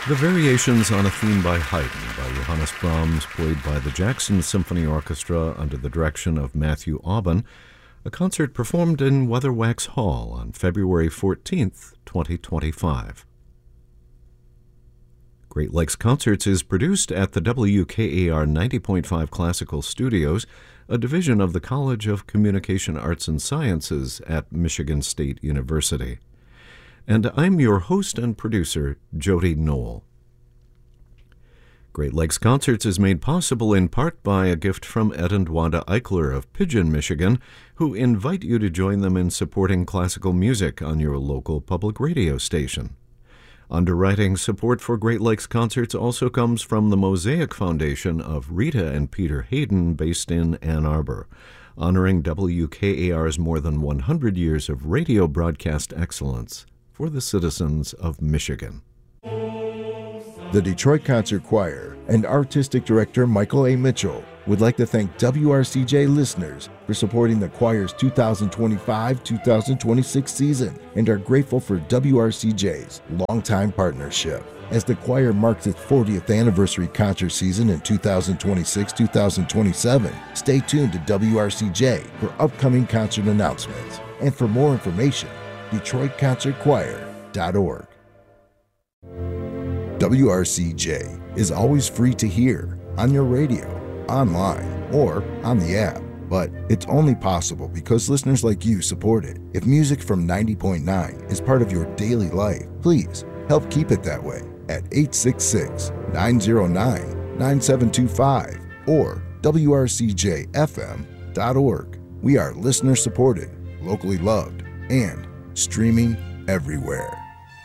The Variations on a Theme by Haydn by Johannes Brahms, played by the Jackson Symphony Orchestra under the direction of Matthew Aubin, a concert performed in Weatherwax Hall on February 14th, 2025. Great Lakes Concerts is produced at the WKAR 90.5 Classical Studios, a division of the College of Communication Arts and Sciences at Michigan State University. And I'm your host and producer, Jody Knoll. Great Lakes Concerts is made possible in part by a gift from Ed and Wanda Eichler of Pigeon, Michigan, who invite you to join them in supporting classical music on your local public radio station. Underwriting support for Great Lakes Concerts also comes from the Mosaic Foundation of Rita and Peter Hayden, based in Ann Arbor, honoring WKAR's more than 100 years of radio broadcast excellence for the citizens of Michigan. The Detroit Concert Choir and Artistic Director Michael A. Mitchell would like to thank WRCJ listeners for supporting the choir's 2025-2026 season and are grateful for WRCJ's longtime partnership. As the choir marks its 40th anniversary concert season in 2026-2027, stay tuned to WRCJ for upcoming concert announcements. And for more information, DetroitConcertChoir.org. WRCJ is always free to hear on your radio, online, or on the app. But it's only possible because listeners like you support it. If music from 90.9 is part of your daily life, please help keep it that way at 866-909-9725 or WRCJFM.org. We are listener supported, locally loved, and streaming everywhere.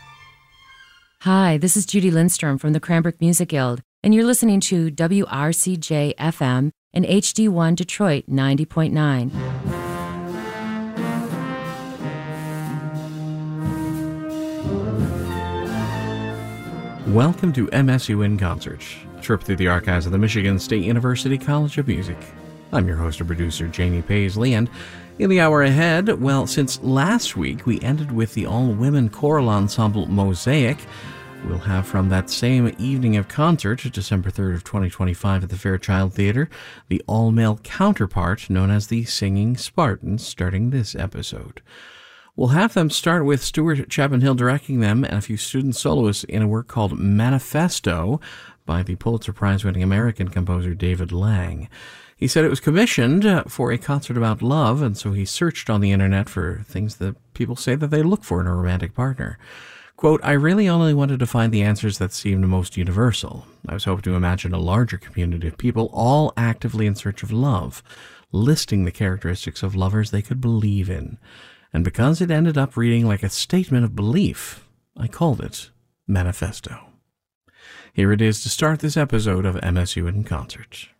Hi, this is Judy Lindstrom from the Cranbrook Music Guild, and you're listening to WRCJ FM and HD1 Detroit 90.9. Welcome to MSU in Concert, a trip through the archives of the Michigan State University College of Music. I'm your host and producer, Jamie Paisley, and in the hour ahead, well, since last week we ended with the all-women choral ensemble Mosaic, we'll have from that same evening of concert, December 3rd of 2025 at the Fairchild Theater, the all-male counterpart known as the Singing Spartans, starting this episode. We'll have them start with Stuart Chapman-Hill directing them and a few student soloists in a work called Manifesto by the Pulitzer Prize-winning American composer David Lang. He said it was commissioned for a concert about love, and so he searched on the internet for things that people say that they look for in a romantic partner. Quote, I really only wanted to find the answers that seemed most universal. I was hoping to imagine a larger community of people all actively in search of love, listing the characteristics of lovers they could believe in. And because it ended up reading like a statement of belief, I called it Manifesto. Here it is to start this episode of MSU in Concert.